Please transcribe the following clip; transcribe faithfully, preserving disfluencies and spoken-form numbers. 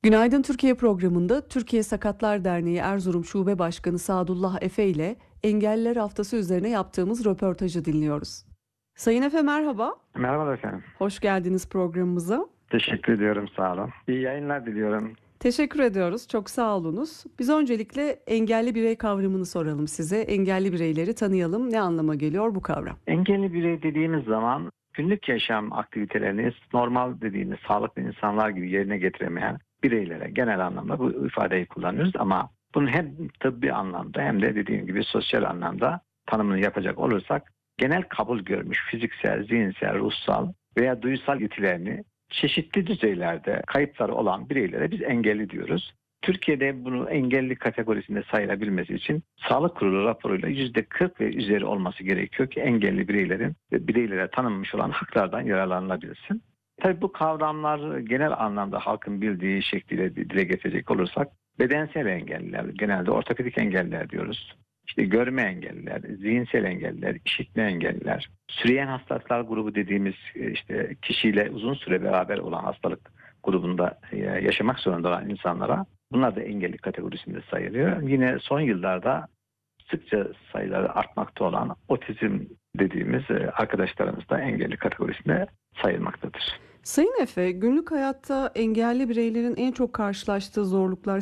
Günaydın Türkiye programında Türkiye Sakatlar Derneği Erzurum Şube Başkanı Sadullah Efe ile Engelliler Haftası üzerine yaptığımız röportajı dinliyoruz. Sayın Efe merhaba, Merhaba efendim. hoş geldiniz programımıza. Teşekkür ediyorum, sağ olun. İyi yayınlar diliyorum. Teşekkür ediyoruz, çok sağ olunuz. Biz öncelikle engelli birey kavramını soralım size. Engelli bireyleri tanıyalım. Ne anlama geliyor bu kavram? Engelli birey dediğimiz zaman günlük yaşam aktivitelerini normal dediğimiz sağlıklı insanlar gibi yerine getiremeyen bireylere genel anlamda bu ifadeyi kullanıyoruz ama bunun hem tıbbi anlamda hem de dediğim gibi sosyal anlamda tanımını yapacak olursak genel kabul görmüş fiziksel, zihinsel, ruhsal veya duysal yetilerini çeşitli düzeylerde kayıpları olan bireylere biz engelli diyoruz. Türkiye'de bunu engelli kategorisinde sayılabilmesi için Sağlık Kurulu raporuyla yüzde kırk ve üzeri olması gerekiyor ki engelli bireylerin ve bireylere tanınmış olan haklardan yararlanılabilsin. Tabii bu kavramlar genel anlamda halkın bildiği şekliyle dile getirecek olursak bedensel engelliler, genelde ortopedik engelliler diyoruz. İşte görme engelliler, zihinsel engelliler, işitme engelliler, süreyen hastalıklar grubu dediğimiz işte kişiyle uzun süre beraber olan hastalık grubunda yaşamak zorunda olan insanlara bunlar da engelli kategorisinde sayılıyor. Yine son yıllarda sıkça sayıları artmakta olan otizm dediğimiz arkadaşlarımız da engelli kategorisinde sayılmaktadır. Sayın Efe, günlük hayatta engelli bireylerin en çok karşılaştığı zorluklar